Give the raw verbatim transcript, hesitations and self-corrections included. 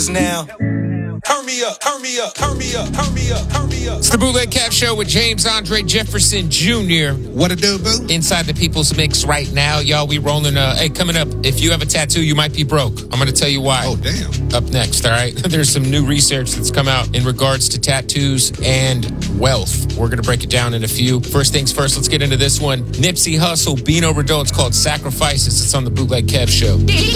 fellas now. Turn me up, turn me up, turn me up, turn me up, turn me up. It's the Bootleg Cap Show with James Andre Jefferson Junior What it do, boo? Inside the People's Mix right now. Y'all, we rolling. Uh, hey, coming up, if you have a tattoo, you might be broke. I'm going to tell you why. Oh, damn. Up next, all right? There's some new research that's come out in regards to tattoos and wealth. We're going to break it down in a few. First things first, let's get into this one. Nipsey Hussle, Bino Rideau. It's called Sacrifices. It's on the Bootleg Kev Show.